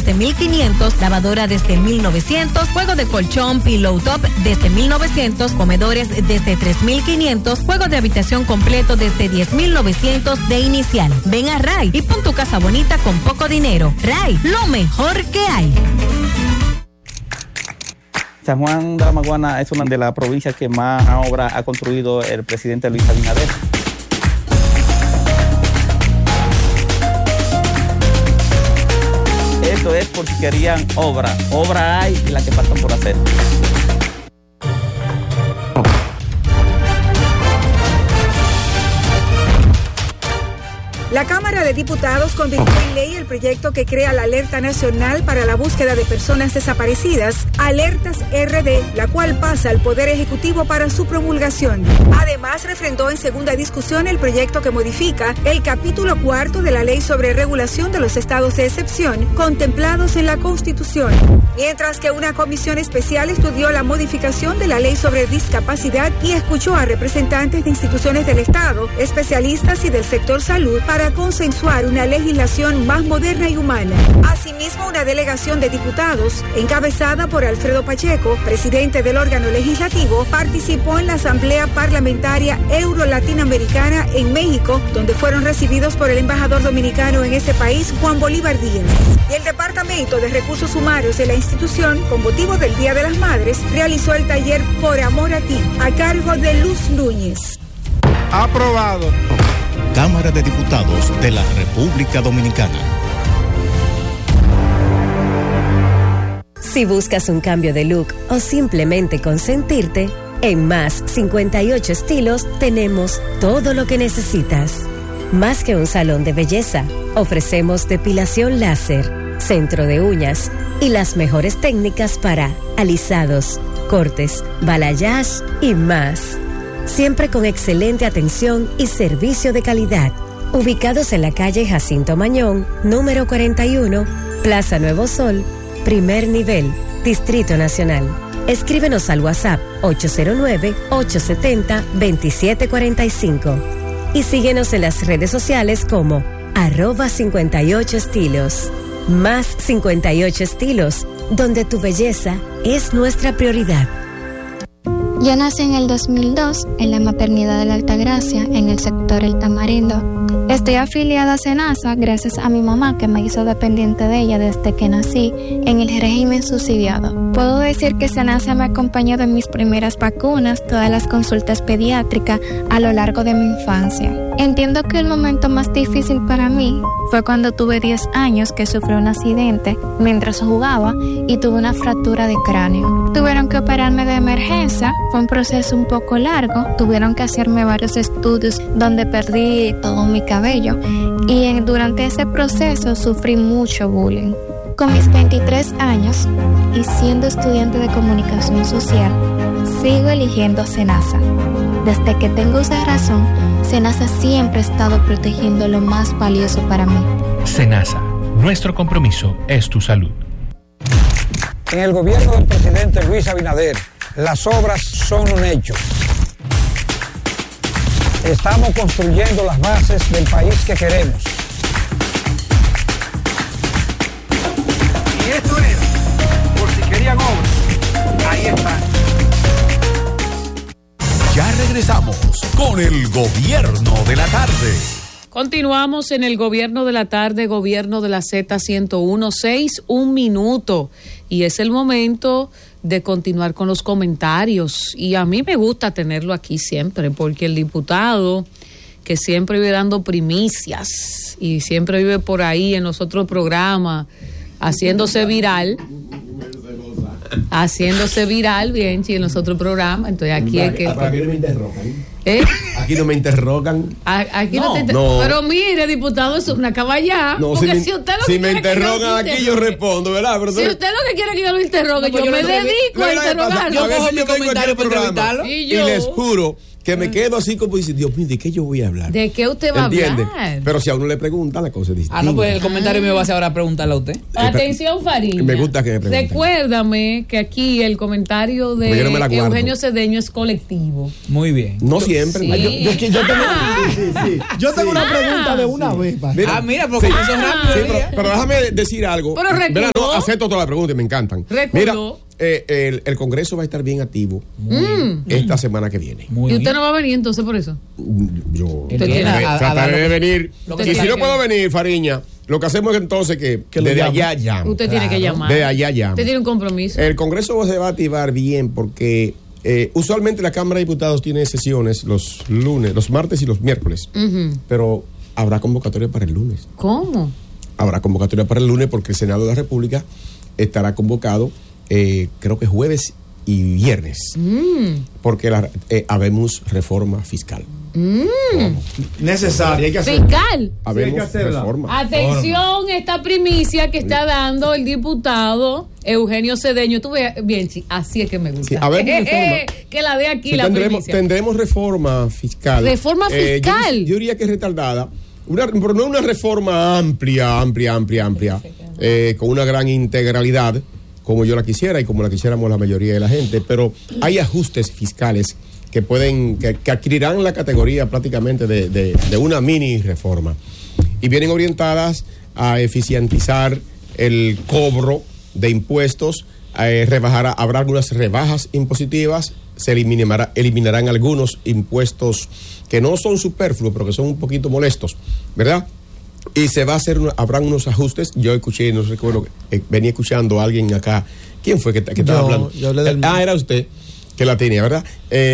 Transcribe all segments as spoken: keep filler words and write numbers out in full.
desde mil quinientos, lavadora desde mil novecientos, juego de colchón, pillow top desde mil novecientos, comedores desde tres mil quinientos, juego de habitación completo desde diez mil novecientos de inicial. Ven a Ray y pon tu casa bonita con poco dinero. Ray, lo mejor que hay. San Juan de la Maguana es una de las provincias que más obra ha construido el presidente Luis Abinader. Esto es por si querían obra. Obra hay y la que faltan por hacer. La Cámara de Diputados convirtió en ley el proyecto que crea la Alerta Nacional para la Búsqueda de Personas Desaparecidas, Alertas R D, la cual pasa al Poder Ejecutivo para su promulgación. Además, refrendó en segunda discusión el proyecto que modifica el capítulo cuarto de la Ley sobre Regulación de los Estados de Excepción, contemplados en la Constitución. Mientras que una comisión especial estudió la modificación de la Ley sobre Discapacidad y escuchó a representantes de instituciones del Estado, especialistas y del sector salud para consensuar una legislación más moderna y humana. Asimismo, una delegación de diputados, encabezada por Alfredo Pacheco, presidente del órgano legislativo, participó en la Asamblea Parlamentaria Euro-Latinoamericana en México, donde fueron recibidos por el embajador dominicano en ese país, Juan Bolívar Díaz. Y el Departamento de Recursos Humanos de la institución, con motivo del Día de las Madres, realizó el taller Por Amor a Ti, a cargo de Luz Núñez. Aprobado. Cámara de Diputados de la República Dominicana. Si buscas un cambio de look o simplemente consentirte, en Más cincuenta y ocho Estilos tenemos todo lo que necesitas. Más que un salón de belleza, ofrecemos depilación láser, centro de uñas y las mejores técnicas para alisados, cortes, balayage y más. Siempre con excelente atención y servicio de calidad. Ubicados en la calle Jacinto Mañón, número cuarenta y uno, Plaza Nuevo Sol, primer nivel, Distrito Nacional. Escríbenos al WhatsApp ocho cero nueve, ocho siete cero, dos siete cuatro cinco y síguenos en las redes sociales como arroba cincuenta y ocho estilos. Más cincuenta y ocho Estilos, donde tu belleza es nuestra prioridad. Yo nací en el dos mil dos en la maternidad de la Altagracia, en el sector El Tamarindo. Estoy afiliada a SENASA gracias a mi mamá, que me hizo dependiente de ella desde que nací en el régimen subsidiado. Puedo decir que SENASA me ha acompañado en mis primeras vacunas, todas las consultas pediátricas a lo largo de mi infancia. Entiendo que el momento más difícil para mí fue cuando tuve diez años, que sufrí un accidente mientras jugaba y tuve una fractura de cráneo. Tuvieron que operarme de emergencia, fue un proceso un poco largo, tuvieron que hacerme varios estudios donde perdí todo mi cabello y en, durante ese proceso sufrí mucho bullying. Con mis veintitrés años y siendo estudiante de comunicación social, sigo eligiendo SENASA. Desde que tengo esa razón, SENASA siempre ha estado protegiendo lo más valioso para mí. SENASA, nuestro compromiso es tu salud. En el gobierno del presidente Luis Abinader, las obras son un hecho. Estamos construyendo las bases del país que queremos. Y esto es, por si querían obras, ahí está. Ya regresamos con el Gobierno de la Tarde. Continuamos en el Gobierno de la Tarde, Gobierno de la Z ciento uno, seis, un minuto. Y es el momento de continuar con los comentarios. Y a mí me gusta tenerlo aquí siempre, porque el diputado, que siempre vive dando primicias y siempre vive por ahí en los otros programas, haciéndose viral, haciéndose viral, bien, sí, en los otros programas. Entonces aquí es que... Aquí no me interrogan. ¿Eh? Aquí no me interrogan. Aquí no, no te inter... no. Pero mire, diputado, es una caballá. No, porque si, si usted lo si que me interrogan aquí, yo respondo, ¿verdad? Pero si usted, usted lo que quiere que yo lo interrogue, no, yo, yo me dedico a interrogarlo. Yo cojo mi comentario para entrevistarlo. Y, y les juro que me quedo así como dice, Dios mío, ¿de qué yo voy a hablar? ¿De qué usted va ¿Entiende? a hablar? Pero si a uno le pregunta, la cosa es distinta. Ah, no, pues el comentario me va a hacer ahora preguntarle a usted. Atención, Fariña. Me gusta que me pregunten. Recuérdame que aquí el comentario de no me la guardo. Eugenio Cedeño es colectivo. Muy bien. No siempre. Sí. Yo, Yo, yo tengo, Ah. sí, sí, sí. Yo tengo Sí. una pregunta de una Ah. vez. pa. Mira, Ah, mira, porque sí. eso es rápido. Sí, ¿eh? pero, pero déjame decir algo. Pero reculó. Verá, no, acepto todas las preguntas y me encantan. Reculó. Mira, eh, el, el Congreso va a estar bien activo Mm. esta semana que viene. Muy ¿Y usted bien. no va a venir entonces por eso? Yo Usted tiene trataré, a- a trataré dar lo de que- venir. lo que Y si tiene no que- puedo venir, Fariña, lo que hacemos es entonces que, Que lo desde llame. allá llamo. Usted tiene que llamar. De allá llamo. Usted tiene un compromiso. El Congreso se va a activar bien porque eh, usualmente la Cámara de Diputados tiene sesiones los lunes, los martes y los miércoles. Ujú. Pero habrá convocatoria para el lunes. ¿Cómo? Habrá convocatoria para el lunes porque el Senado de la República estará convocado, eh, creo que jueves y viernes, Mm. porque la, eh, habemos reforma fiscal. Mm. Necesaria, hay que hacerla. Fiscal. Habemos hacerla. reforma. Atención, esta primicia que está dando el diputado Eugenio Cedeño. Tú ves, bien, sí, así es que me gusta. Sí, a ver, reforma. que la de aquí Sí, la tendremos, primicia. tendremos reforma fiscal. ¿Reforma Eh, yo- fiscal? yo, diría que es retardada. Una, pero no una reforma amplia, amplia, amplia, amplia, eh, con una gran integralidad, como yo la quisiera y como la quisiéramos la mayoría de la gente, pero hay ajustes fiscales que pueden, que, que adquirirán la categoría prácticamente de, de, de una mini reforma. Y vienen orientadas a eficientizar el cobro de impuestos, eh, rebajará, habrá algunas rebajas impositivas, se eliminará, eliminarán algunos impuestos que no son superfluos, pero que son un poquito molestos, ¿verdad? Y se va a hacer, una, habrán unos ajustes. Yo escuché, no recuerdo, eh, venía escuchando a alguien acá. ¿Quién fue que, que estaba Yo- hablando? yo hablé del- Ah, era usted que la tenía, ¿verdad?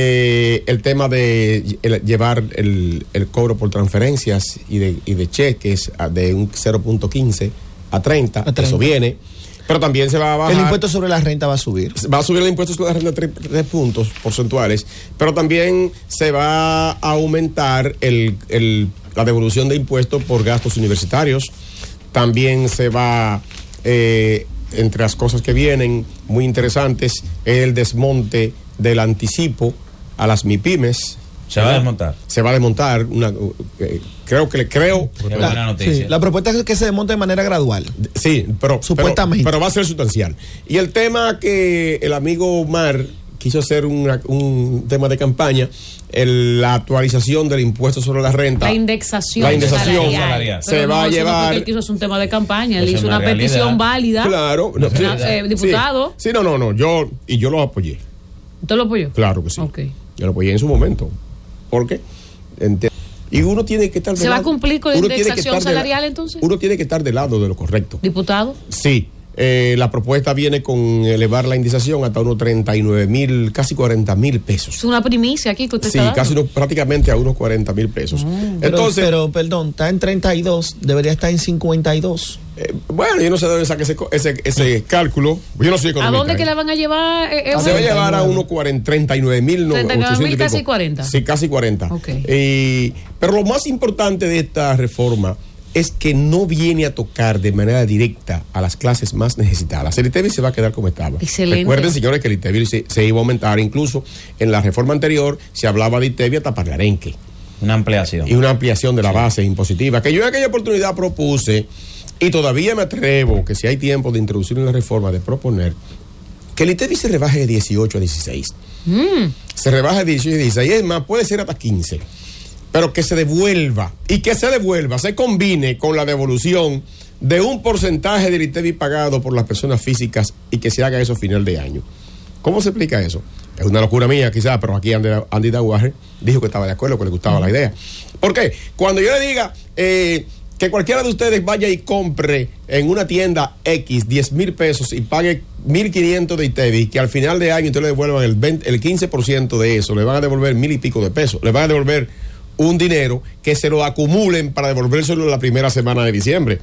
Eh, el tema de el- llevar el, el cobro por transferencias y de, y de cheques a- de un cero punto quince a treinta, A treinta. eso viene. Pero también se va a bajar. El impuesto sobre la renta va a subir. Va a subir el impuesto sobre la renta tres, tres puntos porcentuales, pero también se va a aumentar el, el, la devolución de impuestos por gastos universitarios. También se va, eh, entre las cosas que vienen muy interesantes, el desmonte del anticipo a las MIPYMES. Se va a desmontar. Se va a desmontar. Una, eh, creo que le creo. Qué buena noticia. Sí, la propuesta es que se desmonte de manera gradual. Sí, pero Supuestamente. Pero, pero va a ser sustancial. Y el tema que el amigo Omar quiso hacer una- un tema de campaña, el- la actualización del impuesto sobre la renta. La indexación. La indexación salarial. salarial. se Pero va no, a eso no fue llevar. que él quiso hacer un tema de campaña. Él Eso hizo es una una realidad. petición válida. Claro, no, Una- eh, diputado. Sí, sí, no, no, no. Yo, y yo lo apoyé. ¿Usted lo apoyó? Claro que sí. Ok. Yo lo apoyé en su momento. Porque. ente- Y uno tiene que estar. de ¿Se va a lado- cumplir con la uno tiene que indexación estar de la- salarial, entonces? Uno tiene que estar del lado de lo correcto. ¿Diputado? Sí, eh, la propuesta viene con elevar la indexación hasta unos treinta y nueve mil, casi cuarenta mil pesos. Es una primicia aquí que usted Sí, está dando. casi unos- prácticamente a unos cuarenta mil pesos. Pero, Entonces, pero, perdón, está en treinta y dos, debería estar en cincuenta y dos. eh, bueno, yo no sé de dónde saca ese, co- ese, ese cálculo. Yo no soy ¿A economista. dónde que ¿eh? la van a llevar? eh, Se va a Eugenio? llevar a unos cuarenta, treinta y nueve mil, no, treinta y nueve mil, ochocientos y casi pico. cuarenta. Sí, casi cuarenta. Ok. Y- pero lo más importante de esta reforma es que no viene a tocar de manera directa a las clases más necesitadas. El ITEVI se va a quedar como estaba. Excelente. Recuerden, señores, que el ITEVI se, se iba a aumentar. Incluso en la reforma anterior se hablaba de ITEVI hasta Parlarenque. Una ampliación. Y una ampliación de la base impositiva, que yo en aquella oportunidad propuse, y todavía me atrevo, que si hay tiempo de introducir en la reforma, de proponer que el ITEVI se rebaje de dieciocho a dieciséis. Mm. Se rebaje de dieciocho a dieciséis, es más, puede ser hasta quince. Pero que se devuelva, y que se devuelva, se combine con la devolución de un porcentaje del ITEVI pagado por las personas físicas y que se haga eso a final de año. ¿Cómo se explica eso? Es una locura mía quizás, pero aquí Andy, Andy Daguaje dijo que estaba de acuerdo, que le gustaba la idea. ¿Por qué? Cuando yo le diga eh, que cualquiera de ustedes vaya y compre en una tienda X diez mil pesos y pague mil quinientos de ITEVI, que al final de año ustedes le devuelvan el, veinte, el quince por ciento de eso, le van a devolver mil y pico de pesos, le van a devolver un dinero que se lo acumulen para devolvérselo en la primera semana de diciembre.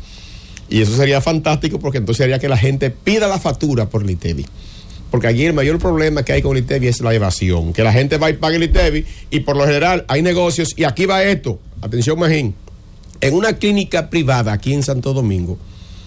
Y eso sería fantástico porque entonces haría que la gente pida la factura por el ITEVI. Porque aquí el mayor problema que hay con el ITEVI es la evasión. Que la gente va y paga el ITEVI y por lo general hay negocios. Y aquí va esto. Atención, Magín. En una clínica privada aquí en Santo Domingo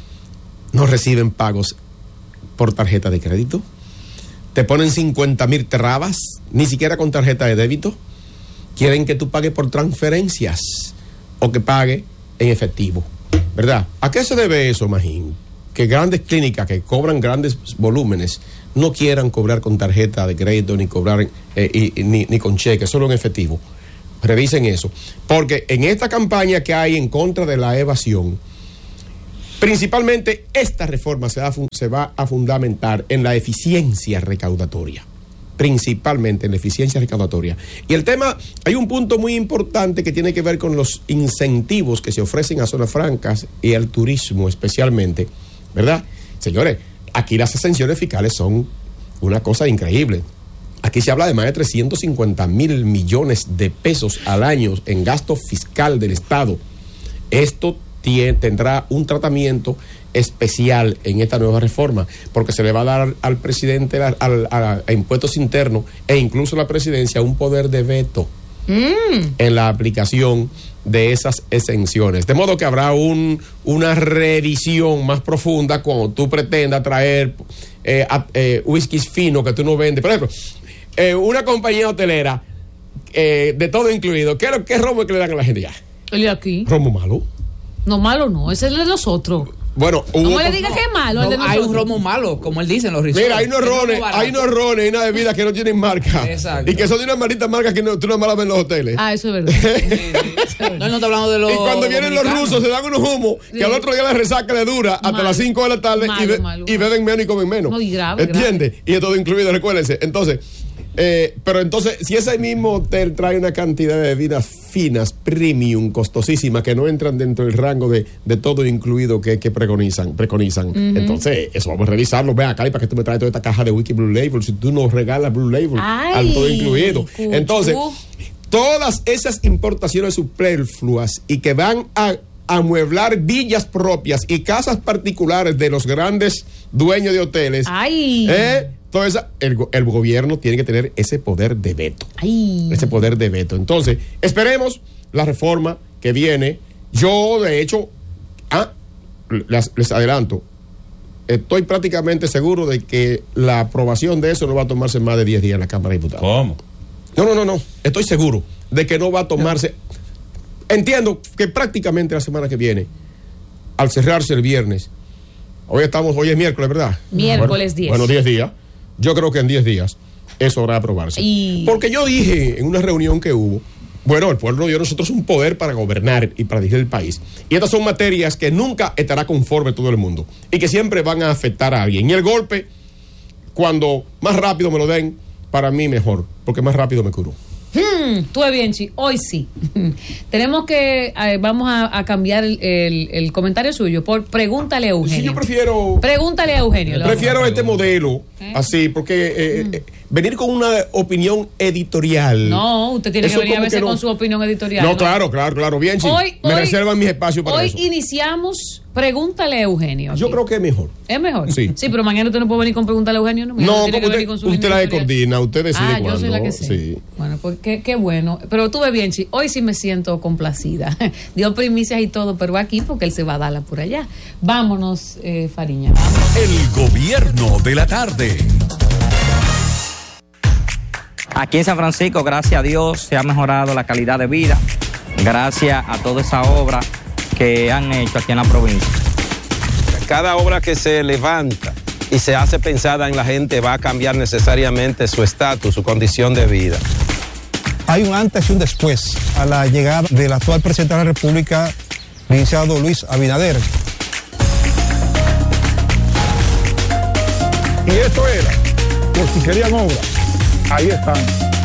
no reciben pagos por tarjeta de crédito. Te ponen cincuenta mil trabas, ni siquiera con tarjeta de débito. quieren que tú pagues por transferencias o que pagues en efectivo, ¿verdad? ¿A qué se debe eso, Magín? Que grandes clínicas que cobran grandes volúmenes no quieran cobrar con tarjeta de crédito ni cobrar eh, y, y, ni, ni con cheque, solo en efectivo. Revisen eso, porque en esta campaña que hay en contra de la evasión, principalmente esta reforma se va, se va a fundamentar en la eficiencia recaudatoria, principalmente en la eficiencia recaudatoria. Y el tema, hay un punto muy importante que tiene que ver con los incentivos que se ofrecen a zonas francas y al turismo especialmente, ¿verdad? Señores, aquí las exenciones fiscales son una cosa increíble. Aquí se habla de más de trescientos cincuenta mil millones de pesos al año en gasto fiscal del Estado. Esto tiene, tendrá un tratamiento especial en esta nueva reforma, porque se le va a dar al presidente, al, al, a, a impuestos internos e incluso a la presidencia un poder de veto mm. en la aplicación de esas exenciones. De modo que habrá un, una revisión más profunda cuando tú pretendas traer eh, a, eh, whiskies finos que tú no vendes. Por ejemplo, Eh, una compañía hotelera eh, de todo incluido, ¿qué, ¿qué romo que le dan a la gente ya? El de aquí. ¿Romo malo? No, malo no, ese es el de nosotros. Bueno, hubo, no me le digas que es malo. No, el de hay un romo malo, como él dice en los risoles. Mira, hay unos rones, hay unos rones y una bebida que no tienen marca. Exacto. Y que son de una maldita marca que no, tú no malas ves en los hoteles. Ah, eso es verdad. sí, sí, no, no está hablando de los. Y cuando vienen los rusos se dan unos humos sí. que al otro día la resaca le dura hasta malo. las cinco de la tarde malo, y, be, malo, y beben menos y comen menos. No, y grave. ¿Entiendes? Y es todo incluido, recuérdense. Entonces. Eh, pero entonces, si ese mismo hotel trae una cantidad de bebidas finas, premium, costosísimas, que no entran dentro del rango de, de todo incluido que, que preconizan, preconizan. Uh-huh. Entonces, eso vamos a revisarlo. Ven acá, ¿y para qué tú me traes toda esta caja de Whisky Blue Label si tú nos regalas Blue Label Ay, al todo incluido? Cuchu. Entonces, todas esas importaciones superfluas y que van a amueblar villas propias y casas particulares de los grandes dueños de hoteles. Ay. ¿Eh? Entonces, el, el gobierno tiene que tener ese poder de veto. Ay. Ese poder de veto. Entonces, esperemos la reforma que viene. Yo, de hecho, ah, les, les adelanto, estoy prácticamente seguro de que la aprobación de eso no va a tomarse más de diez días en la Cámara de Diputados. ¿Cómo? No, no, no, no. Estoy seguro de que no va a tomarse. Entiendo que prácticamente la semana que viene, al cerrarse el viernes, hoy estamos, hoy es miércoles, ¿verdad? Miércoles diez. Bueno, diez días. Yo creo que en diez días eso va a aprobarse. Y... Porque yo dije en una reunión que hubo, bueno, el pueblo dio a nosotros un poder para gobernar y para dirigir el país. Y estas son materias que nunca estará conforme todo el mundo y que siempre van a afectar a alguien. Y el golpe, cuando más rápido me lo den, para mí mejor, porque más rápido me curo. Hmm, tú es bien, Chi. Hoy sí. Tenemos que, eh, vamos a, a cambiar el, el, el comentario suyo por pregúntale a Eugenio. Sí, yo prefiero. Pregúntale a Eugenio. Prefiero este modelo, ¿eh? Así, porque eh, mm. eh, venir con una opinión editorial. No, usted tiene que venir a veces no, con su opinión editorial. No, no, claro, claro, claro. Bien, sí. Hoy, me hoy, reservan mis espacios para hoy eso. Hoy iniciamos. Pregúntale a Eugenio. Yo aquí. creo que es mejor. ¿Es mejor? Sí. Sí, pero mañana usted no puede venir con pregúntale a Eugenio. No, no tiene como que usted, con usted la coordina, usted decide ah, cuándo. Yo soy la que sé. Sí. Bueno, pues qué, qué bueno. Pero tuve bien, Chi. Hoy sí me siento complacida. Dio primicias y todo, pero aquí porque él se va a darla por allá. Vámonos, eh, Fariña. Vamos. El gobierno de la tarde. Aquí en San Francisco, gracias a Dios, se ha mejorado la calidad de vida. Gracias a toda esa obra que han hecho aquí en la provincia. Cada obra que se levanta y se hace pensada en la gente va a cambiar necesariamente su estatus, su condición de vida. Hay un antes y un después a la llegada del actual presidente de la República, licenciado Luis Abinader. Y esto era, por si querían obra, ahí están.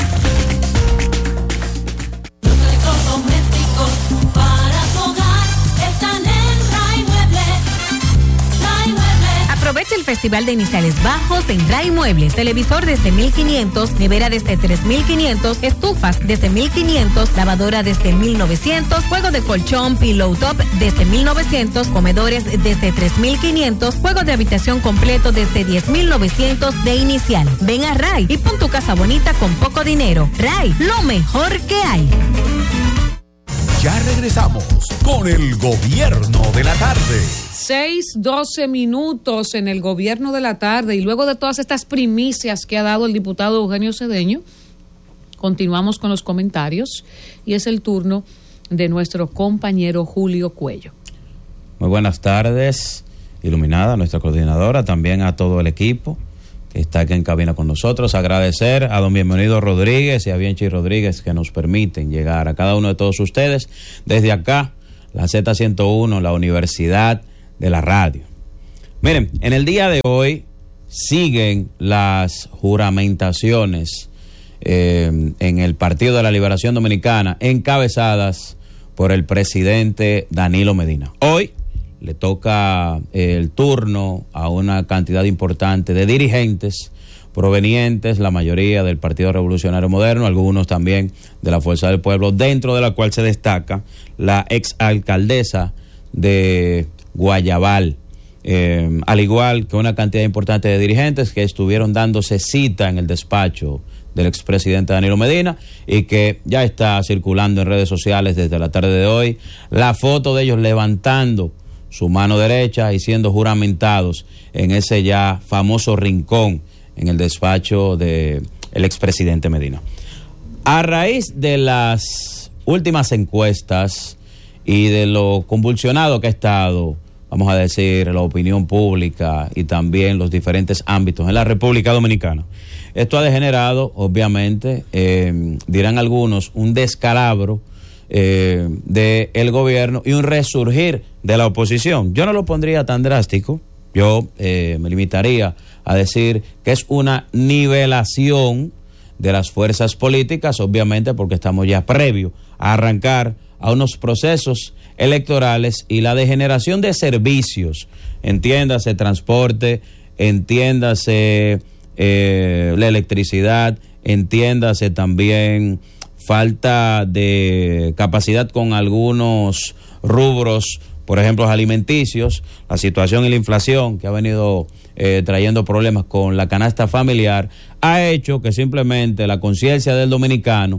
Aprovecha el Festival de Iniciales Bajos en Ray Muebles. Televisor desde mil quinientos, nevera desde tres mil quinientos, estufas desde mil quinientos, lavadora desde mil novecientos, juego de colchón, pillow top desde mil novecientos, comedores desde tres mil quinientos, juego de habitación completo desde diez mil novecientos de inicial. Ven a Ray y pon tu casa bonita con poco dinero. Ray, lo mejor que hay. Ya regresamos con el gobierno de la tarde. seis, doce minutos en el gobierno de la tarde y luego de todas estas primicias que ha dado el diputado Eugenio Cedeño, Continuamos con los comentarios y es el turno de nuestro compañero Julio Cuello. Muy buenas tardes, Iluminada, nuestra coordinadora, también a todo el equipo que está aquí en cabina con nosotros. Agradecer a don Bienvenido Rodríguez y a Bienchi Rodríguez que nos permiten llegar a cada uno de todos ustedes desde acá, la Z ciento uno, la Universidad de la Radio. Miren, en el día de hoy siguen las juramentaciones eh, en el Partido de la Liberación Dominicana, encabezadas por el presidente Danilo Medina. Hoy le toca eh, el turno a una cantidad importante de dirigentes provenientes, la mayoría del Partido Revolucionario Moderno, algunos también de la Fuerza del Pueblo, dentro de la cual se destaca la exalcaldesa de Guayabal, eh, al igual que una cantidad importante de dirigentes que estuvieron dándose cita en el despacho del expresidente Danilo Medina y que ya está circulando en redes sociales desde la tarde de hoy la foto de ellos levantando su mano derecha y siendo juramentados en ese ya famoso rincón en el despacho del expresidente Medina. A raíz de las últimas encuestas y de lo convulsionado que ha estado, vamos a decir, la opinión pública y también los diferentes ámbitos en la República Dominicana, esto ha degenerado, obviamente, eh, dirán algunos, un descalabro eh, del gobierno y un resurgir de la oposición. Yo no lo pondría tan drástico, yo eh, me limitaría a decir que es una nivelación de las fuerzas políticas, obviamente porque estamos ya previo a arrancar a unos procesos electorales y la degeneración de servicios, entiéndase transporte, entiéndase eh, la electricidad, entiéndase también falta de capacidad con algunos rubros, por ejemplo, los alimenticios, la situación y la inflación que ha venido eh, trayendo problemas con la canasta familiar, ha hecho que simplemente la conciencia del dominicano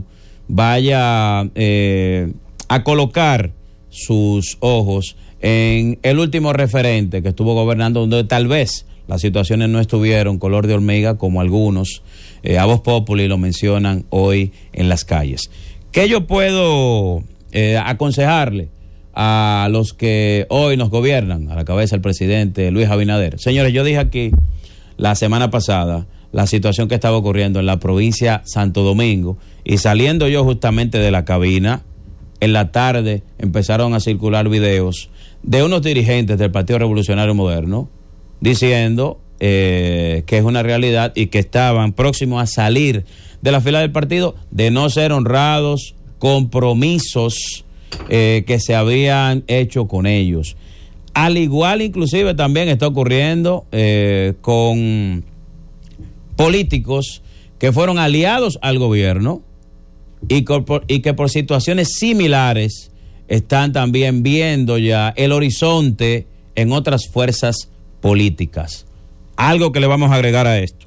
vaya eh, a colocar sus ojos en el último referente que estuvo gobernando, donde tal vez las situaciones no estuvieron color de hormiga como algunos eh, a voz populi lo mencionan hoy en las calles. ¿Qué yo puedo eh, aconsejarle a los que hoy nos gobiernan, a la cabeza del presidente Luis Abinader? Señores, yo dije aquí la semana pasada la situación que estaba ocurriendo en la provincia Santo Domingo y saliendo yo justamente de la cabina, en la tarde empezaron a circular videos de unos dirigentes del Partido Revolucionario Moderno diciendo eh, que es una realidad y que estaban próximos a salir de la fila del partido de no ser honrados compromisos eh, que se habían hecho con ellos. Al igual inclusive también está ocurriendo eh, con políticos que fueron aliados al gobierno y, por, y que por situaciones similares están también viendo ya el horizonte en otras fuerzas políticas. Algo que le vamos a agregar a esto.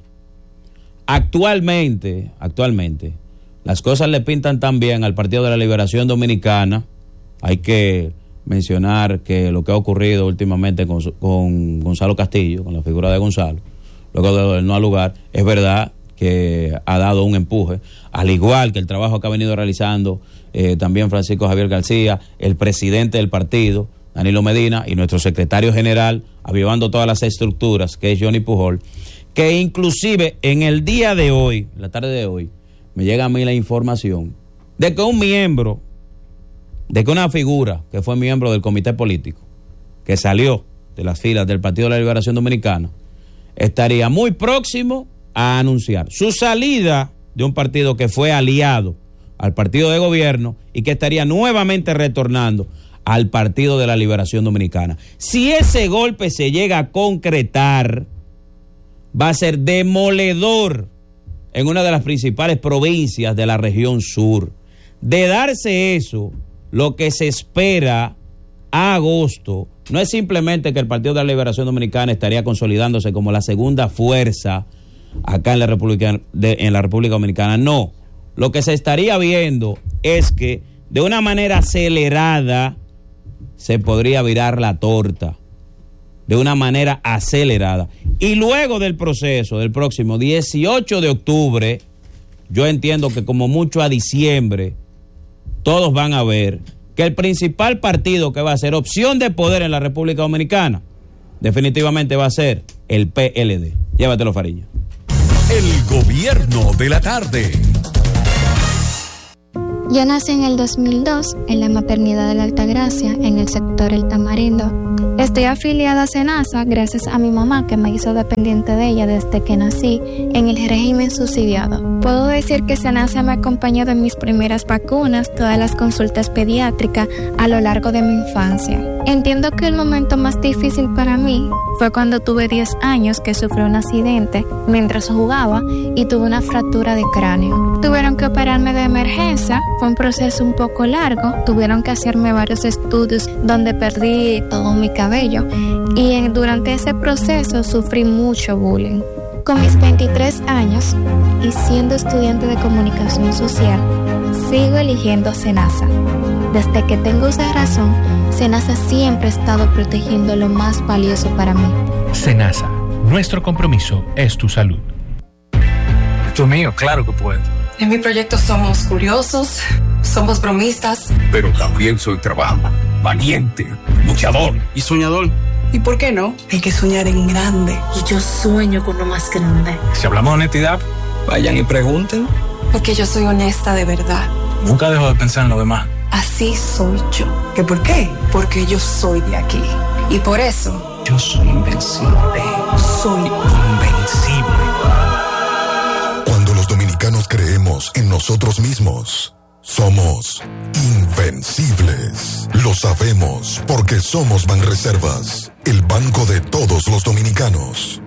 Actualmente, actualmente, las cosas le pintan tan bien al Partido de la Liberación Dominicana. Hay que mencionar que lo que ha ocurrido últimamente con, con Gonzalo Castillo, con la figura de Gonzalo, luego del no al lugar, es verdad que ha dado un empuje, al igual que el trabajo que ha venido realizando eh, también Francisco Javier García, el presidente del partido, Danilo Medina, y nuestro secretario general, avivando todas las estructuras, que es Johnny Pujol, que inclusive en el día de hoy, la tarde de hoy, me llega a mí la información de que un miembro, de que una figura que fue miembro del comité político, que salió de las filas del Partido de la Liberación Dominicana, estaría muy próximo a anunciar su salida de un partido que fue aliado al partido de gobierno y que estaría nuevamente retornando al Partido de la Liberación Dominicana. Si ese golpe se llega a concretar, va a ser demoledor en una de las principales provincias de la región sur. De darse eso, lo que se espera a agosto no es simplemente que el Partido de la Liberación Dominicana estaría consolidándose como la segunda fuerza acá en la República, de, en la República Dominicana. No, lo que se estaría viendo es que de una manera acelerada se podría virar la torta, de una manera acelerada. Y luego del proceso del próximo dieciocho de octubre, yo entiendo que como mucho a diciembre, todos van a ver que el principal partido que va a ser opción de poder en la República Dominicana, definitivamente va a ser el P L D. Llévatelo, Fariña. El gobierno de la tarde. Yo nací en el dos mil dos en la maternidad de la Altagracia, en el sector El Tamarindo. Estoy afiliada a SENASA gracias a mi mamá, que me hizo dependiente de ella desde que nací en el régimen subsidiado. Puedo decir que SENASA me ha acompañado en mis primeras vacunas, todas las consultas pediátricas a lo largo de mi infancia. Entiendo que el momento más difícil para mí fue cuando tuve diez años, que sufrí un accidente mientras jugaba y tuve una fractura de cráneo. Tuvieron que operarme de emergencia, fue un proceso un poco largo, tuvieron que hacerme varios estudios donde perdí todo mi cabello y en, durante ese proceso sufrí mucho bullying. Con mis veintitrés años y siendo estudiante de comunicación social, sigo eligiendo SENASA. Desde que tengo esa razón, SENASA siempre ha estado protegiendo lo más valioso para mí. SENASA, nuestro compromiso es tu salud. Esto es mío, claro que puedo. En mi proyecto somos curiosos, somos bromistas. Pero también soy trabajador, valiente, luchador y soñador. ¿Y por qué no? Hay que soñar en grande. Y yo sueño con lo más grande. Si hablamos de honestidad, vayan y pregunten. Porque yo soy honesta de verdad. Nunca dejo de pensar en lo demás. Así soy yo. ¿Qué por qué? Porque yo soy de aquí. Y por eso... yo soy invencible. Soy invencible. Cuando los dominicanos creemos en nosotros mismos, somos invencibles. Lo sabemos porque somos Banreservas, el banco de todos los dominicanos.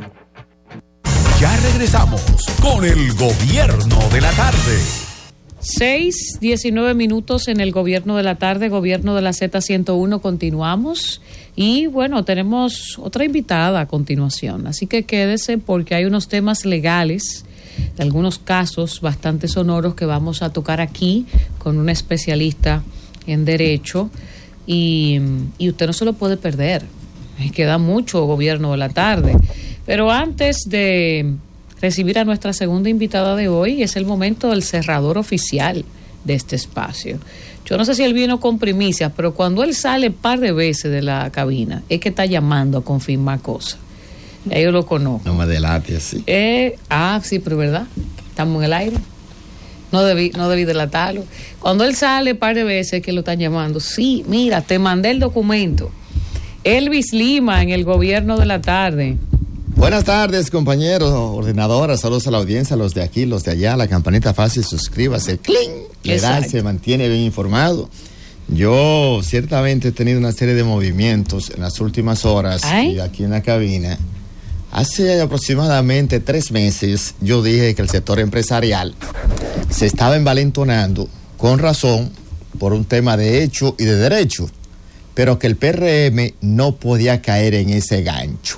Ya regresamos con el gobierno de la tarde. seis, diecinueve minutos en el gobierno de la tarde, gobierno de la Z ciento uno, continuamos. Y bueno, tenemos otra invitada a continuación, así que quédese porque hay unos temas legales de algunos casos bastante sonoros que vamos a tocar aquí con una especialista en derecho y, y usted no se lo puede perder. Queda mucho gobierno de la tarde. Pero antes de recibir a nuestra segunda invitada de hoy, es el momento del cerrador oficial de este espacio. Yo no sé si él vino con primicias, pero cuando él sale un par de veces de la cabina, es que está llamando a confirmar cosas. Ya yo lo conozco. No me delate así. Eh, ah, sí, pero ¿verdad? Estamos en el aire. No debí, no debí delatarlo. Cuando él sale un par de veces que lo están llamando, sí, mira, te mandé el documento. Elvis Lima en el gobierno de la tarde. Buenas tardes, compañeros, ordenadoras, saludos a la audiencia, los de aquí, los de allá, la campanita fácil, suscríbase, ¡cling! Le da, se mantiene bien informado. Yo ciertamente he tenido una serie de movimientos en las últimas horas y aquí en la cabina. Hace aproximadamente tres meses yo dije que el sector empresarial se estaba envalentonando, con razón, por un tema de hecho y de derecho, pero que el P R M no podía caer en ese gancho.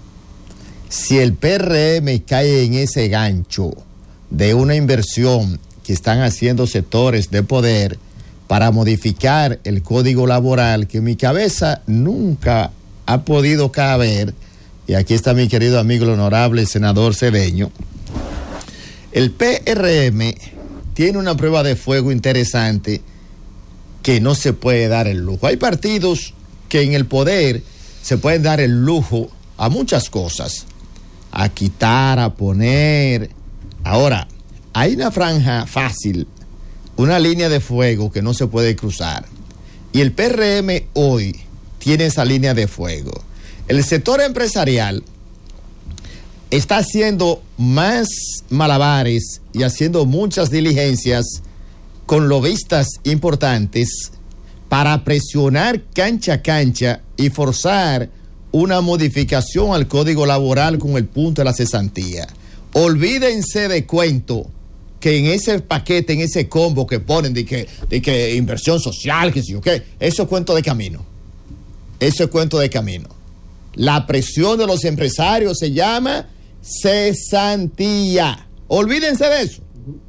Si el P R M cae en ese gancho de una inversión que están haciendo sectores de poder para modificar el código laboral, que en mi cabeza nunca ha podido caber, y aquí está mi querido amigo el honorable senador Cedeño, el P R M tiene una prueba de fuego interesante que no se puede dar el lujo. Hay partidos que en el poder se pueden dar el lujo a muchas cosas, a quitar, a poner. Ahora, hay una franja fácil, una línea de fuego que no se puede cruzar. Y el P R M hoy tiene esa línea de fuego. El sector empresarial está haciendo más malabares y haciendo muchas diligencias con lobistas importantes para presionar cancha a cancha y forzar una modificación al código laboral con el punto de la cesantía. Olvídense de cuento que en ese paquete, en ese combo que ponen de que, de que inversión social, que sí o qué, eso es cuento de camino. Eso es cuento de camino. La presión de los empresarios se llama cesantía. Olvídense de eso.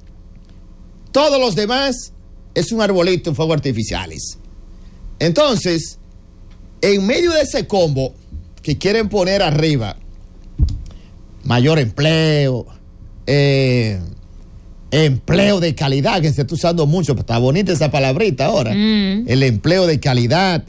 Todos los demás es un arbolito en fuegos artificiales. Entonces, en medio de ese combo que quieren poner arriba, mayor empleo, eh, empleo de calidad, que se está usando mucho, está bonita esa palabrita ahora, mm. el empleo de calidad,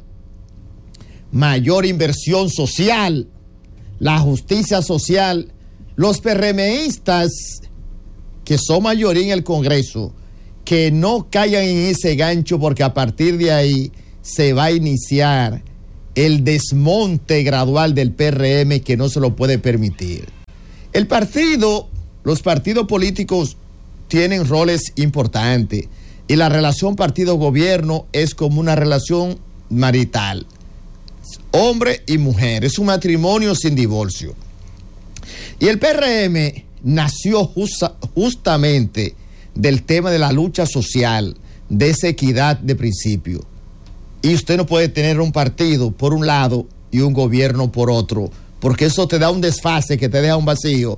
mayor inversión social, la justicia social. Los PRMistas, que son mayoría en el Congreso, que no caigan en ese gancho, porque a partir de ahí se va a iniciar el desmonte gradual del P R M, que no se lo puede permitir. El partido, los partidos políticos tienen roles importantes, y la relación partido-gobierno es como una relación marital, hombre y mujer, es un matrimonio sin divorcio. Y el P R M nació justa, justamente del tema de la lucha social, de esa equidad de principio. Y usted no puede tener un partido por un lado y un gobierno por otro, porque eso te da un desfase que te deja un vacío.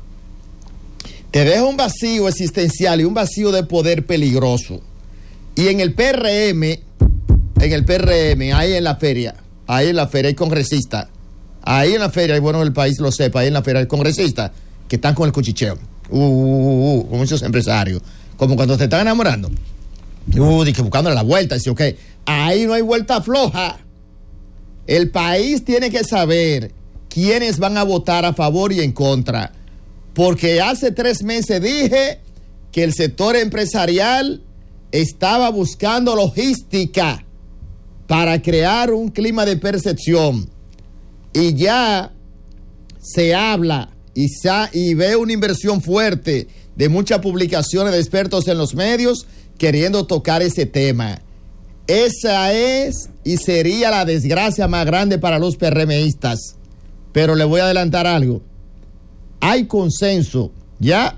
Te deja un vacío existencial y un vacío de poder peligroso. Y en el P R M, en el P R M, ahí en la feria, ahí en la feria hay congresistas. Ahí en la feria, y bueno, el país lo sepa, ahí en la feria hay congresistas que están con el cuchicheo. Uh, uh, uh, con muchos empresarios. Como cuando te están enamorando. Uh, y que buscando la vuelta. Dice, ok, ahí no hay vuelta floja. El país tiene que saber quiénes van a votar a favor y en contra. Porque hace tres meses dije que el sector empresarial estaba buscando logística para crear un clima de percepción. Y ya se habla y, sa- y ve una inversión fuerte de muchas publicaciones de expertos en los medios queriendo tocar ese tema. Esa es y sería la desgracia más grande para los PRMistas. Pero le voy a adelantar algo. Hay consenso ya,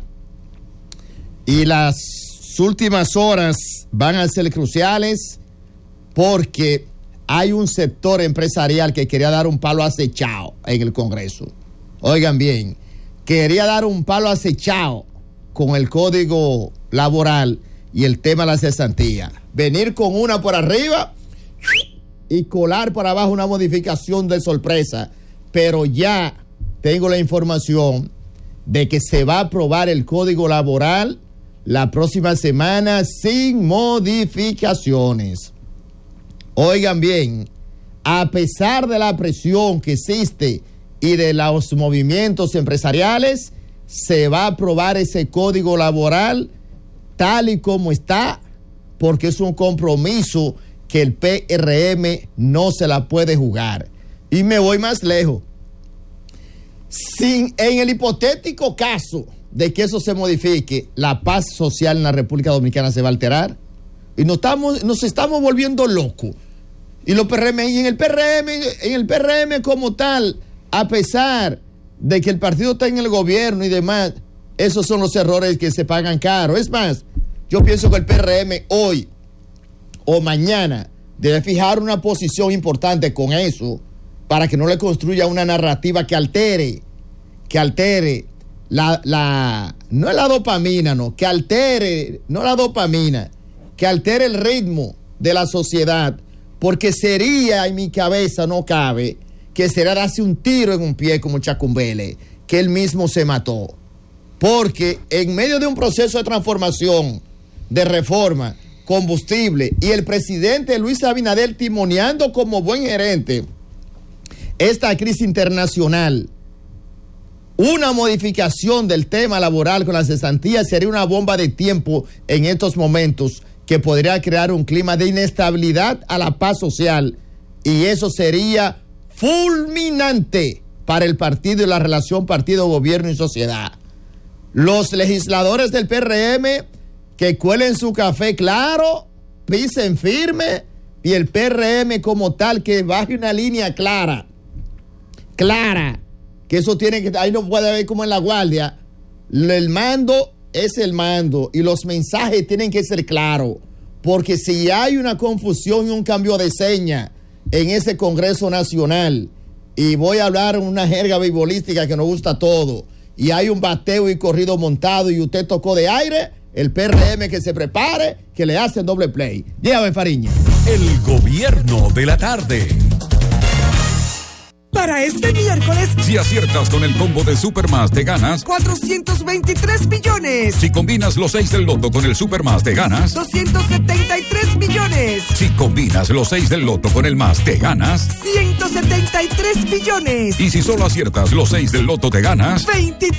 y las últimas horas van a ser cruciales, porque hay un sector empresarial que quería dar un palo acechado en el Congreso. Oigan bien, quería dar un palo acechado con el código laboral y el tema de la cesantía. Venir con una por arriba y colar por abajo una modificación de sorpresa. Pero ya tengo la información de que se va a aprobar el código laboral la próxima semana sin modificaciones. Oigan bien, a pesar de la presión que existe y de los movimientos empresariales, se va a aprobar ese código laboral tal y como está, porque es un compromiso que el P R M no se la puede jugar. Y me voy más lejos. Sin, en el hipotético caso de que eso se modifique, la paz social en la República Dominicana se va a alterar y nos estamos, nos estamos volviendo locos. Y los P R M, y en el P R M, en el P R M como tal, a pesar de que el partido está en el gobierno y demás, esos son los errores que se pagan caro. Es más, yo pienso que el P R M hoy o mañana debe fijar una posición importante con eso, para que no le construya una narrativa que altere, que altere la, la, no la dopamina, no, que altere, no la dopamina, que altere el ritmo de la sociedad, porque sería, en mi cabeza no cabe, que será darse un tiro en un pie como Chacumbele, que él mismo se mató. Porque en medio de un proceso de transformación, de reforma, combustible, y el presidente Luis Abinader timoneando como buen gerente esta crisis internacional, una modificación del tema laboral con las cesantías sería una bomba de tiempo en estos momentos que podría crear un clima de inestabilidad a la paz social, y eso sería fulminante para el partido y la relación partido, gobierno y sociedad. Los legisladores del P R M que cuelen su café claro, pisen firme, y el P R M como tal que baje una línea clara, clara, que eso tiene que, ahí no puede haber como en la guardia, el mando es el mando y los mensajes tienen que ser claros, porque si hay una confusión y un cambio de seña en ese Congreso Nacional, y voy a hablar una jerga beisbolística que nos gusta a todos, y hay un bateo y corrido montado y usted tocó de aire, el P R M que se prepare, que le hacen doble play. Llévame, Fariña. El gobierno de la tarde. Para este miércoles, Si aciertas con el combo de Supermás, te ganas. cuatrocientos veintitrés millones. Si combinas los seis del loto con el Supermás, te ganas. doscientos setenta y tres millones. Si combinas los seis del loto con el más, te ganas. ciento setenta y tres millones. Y si solo aciertas los seis del loto, te ganas. veintitrés